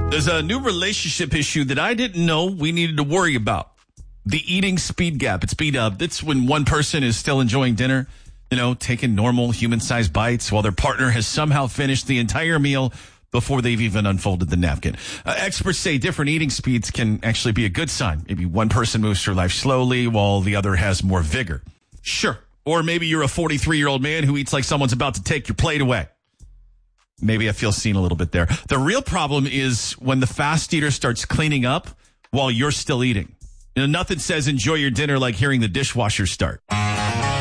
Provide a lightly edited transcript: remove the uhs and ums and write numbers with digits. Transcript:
There's a new relationship issue that I didn't know we needed to worry about. The eating speed gap. It's speed up. It's when one person is still enjoying dinner, taking normal human-sized bites while their partner has somehow finished the entire meal before they've even unfolded the napkin. Experts say different eating speeds can actually be a good sign. Maybe one person moves through life slowly while the other has more vigor. Sure. Or maybe you're a 43-year-old man who eats like someone's about to take your plate away. Maybe I feel seen a little bit there. The real problem is when the fast eater starts cleaning up while you're still eating. Nothing says enjoy your dinner like hearing the dishwasher start.